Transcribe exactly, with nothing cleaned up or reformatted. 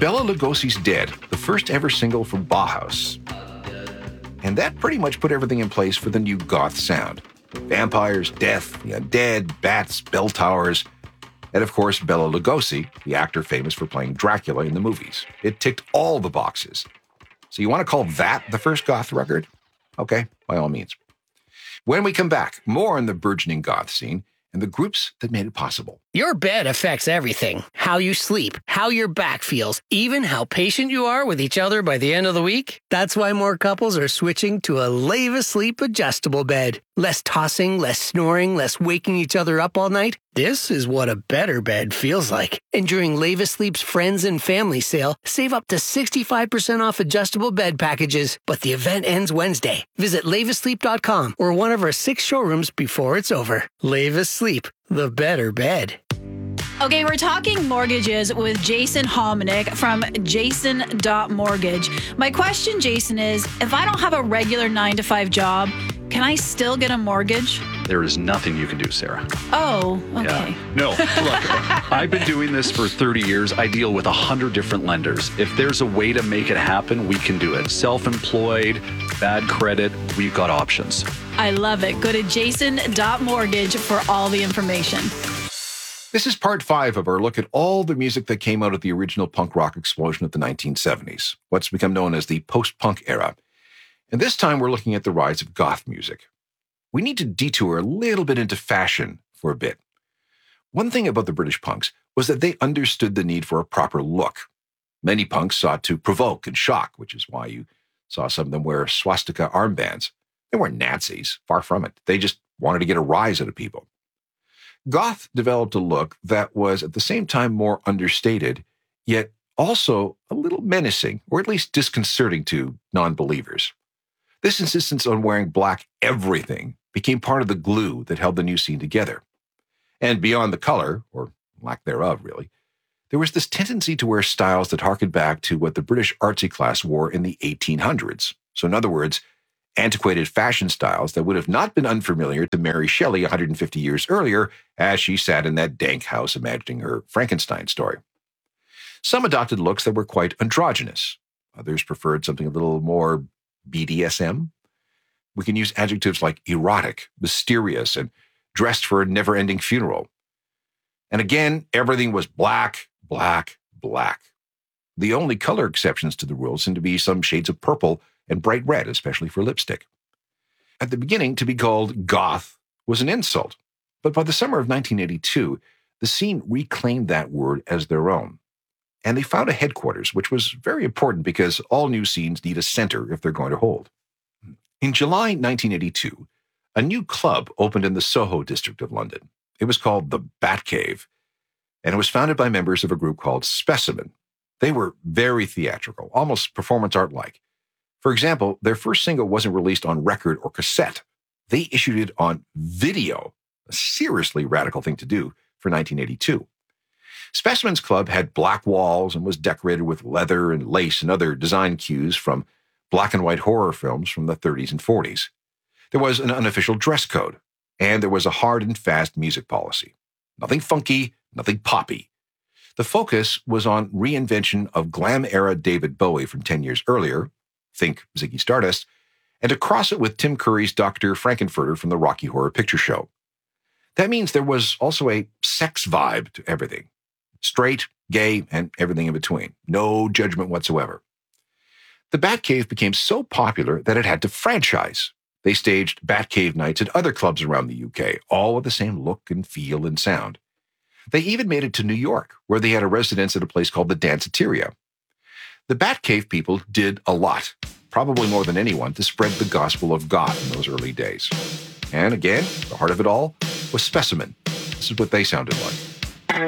Bela Lugosi's Dead, the first ever single from Bauhaus. And that pretty much put everything in place for the new goth sound. Vampires, death, the undead, bats, bell towers, and of course Bela Lugosi, the actor famous for playing Dracula in the movies. It ticked all the boxes. So you want to call that the first goth record? Okay, by all means. When we come back, more on the burgeoning goth scene and the groups that made it possible. Your bed affects everything. How you sleep, how your back feels, even how patient you are with each other by the end of the week. That's why more couples are switching to a Leva Sleep adjustable bed. Less tossing, less snoring, less waking each other up all night. This is what a better bed feels like. And during Leva Sleep's Friends and Family Sale, save up to sixty-five percent off adjustable bed packages. But the event ends Wednesday. Visit leva sleep dot com or one of our six showrooms before it's over. Leva Sleep, the better bed. Okay, we're talking mortgages with Jason Hominick from jason dot mortgage. My question, Jason, is if I don't have a regular nine to five job, can I still get a mortgage? There is nothing you can do, Sarah. Oh, okay. Yeah. No, look, I've been doing this for thirty years. I deal with one hundred different lenders. If there's a way to make it happen, we can do it. Self-employed, bad credit, we've got options. I love it. Go to jason dot mortgage for all the information. This is part five of our look at all the music that came out of the original punk rock explosion of the nineteen seventies, what's become known as the post-punk era. And this time we're looking at the rise of goth music. We need to detour a little bit into fashion for a bit. One thing about the British punks was that they understood the need for a proper look. Many punks sought to provoke and shock, which is why you saw some of them wear swastika armbands. They weren't Nazis, far from it. They just wanted to get a rise out of people. Goth developed a look that was at the same time more understated, yet also a little menacing, or at least disconcerting to non-believers. This insistence on wearing black everything became part of the glue that held the new scene together. And beyond the color, or lack thereof really, there was this tendency to wear styles that harkened back to what the British artsy class wore in the eighteen hundreds. So in other words, antiquated fashion styles that would have not been unfamiliar to Mary Shelley one hundred fifty years earlier as she sat in that dank house imagining her Frankenstein story. Some adopted looks that were quite androgynous. Others preferred something a little more B D S M. We can use adjectives like erotic, mysterious, and dressed for a never-ending funeral. And again, everything was black, black, black. The only color exceptions to the rule seemed to be some shades of purple and bright red, especially for lipstick. At the beginning, to be called goth was an insult, but by the summer of nineteen eighty-two, the scene reclaimed that word as their own. And they found a headquarters, which was very important because all new scenes need a center if they're going to hold. In July nineteen eighty-two, a new club opened in the Soho district of London. It was called the Batcave, and it was founded by members of a group called Specimen. They were very theatrical, almost performance art-like. For example, their first single wasn't released on record or cassette. They issued it on video, a seriously radical thing to do for nineteen eighty-two. Specimen's Club had black walls and was decorated with leather and lace and other design cues from black and white horror films from the thirties and forties. There was an unofficial dress code, and there was a hard and fast music policy. Nothing funky, nothing poppy. The focus was on reinvention of glam-era David Bowie from ten years earlier, think Ziggy Stardust, and to cross it with Tim Curry's Doctor Frankenfurter from the Rocky Horror Picture Show. That means there was also a sex vibe to everything. Straight, gay, and everything in between. No judgment whatsoever. The Batcave became so popular that it had to franchise. They staged Batcave nights at other clubs around the U K, all with the same look and feel and sound. They even made it to New York, where they had a residence at a place called the Danceteria. The Batcave people did a lot, probably more than anyone, to spread the gospel of God in those early days. And again, the heart of it all was Specimen. This is what they sounded like.